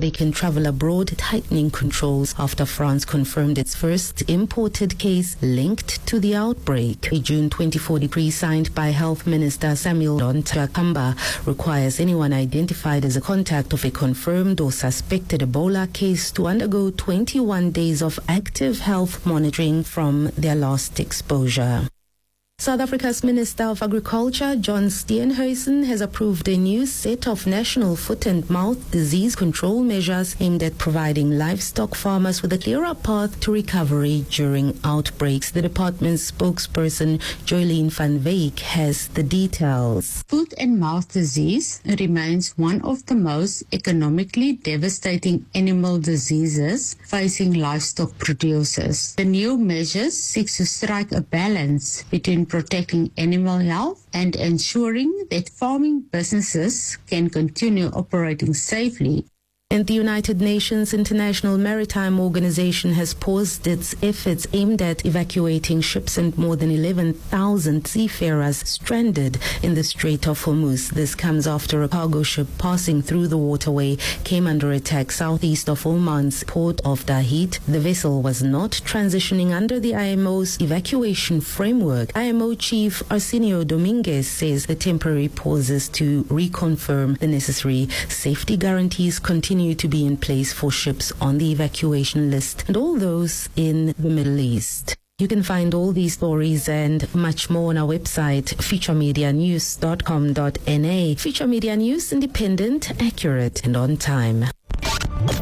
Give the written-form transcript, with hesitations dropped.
they can travel abroad, tightening controls after France confirmed its first imported case linked to the outbreak. A June 24 decree signed by Health Minister Samuel Ntontakamba requires anyone identified as a contact of a confirmed or suspected Ebola case to undergo 21 days of active health monitoring from their last exposure. South Africa's Minister of Agriculture, John Steenhuisen, has approved a new set of national foot and mouth disease control measures aimed at providing livestock farmers with a clearer path to recovery during outbreaks. The department's spokesperson, Joylene van Wyk, has the details. Foot and mouth disease remains one of the most economically devastating animal diseases facing livestock producers. The new measures seek to strike a balance between protecting animal health and ensuring that farming businesses can continue operating safely. And the United Nations International Maritime Organization has paused its efforts aimed at evacuating ships and more than 11,000 seafarers stranded in the Strait of Hormuz. This comes after a cargo ship passing through the waterway came under attack southeast of Oman's port of Dahit. The vessel was not transitioning under the IMO's evacuation framework. IMO Chief Arsenio Dominguez says the temporary pause is to reconfirm the necessary safety guarantees continue to be in place for ships on the evacuation list and all those in the Middle East. You can find all these stories and much more on our website, featuremedianews.com.na. Feature Media News, independent, accurate, and on time.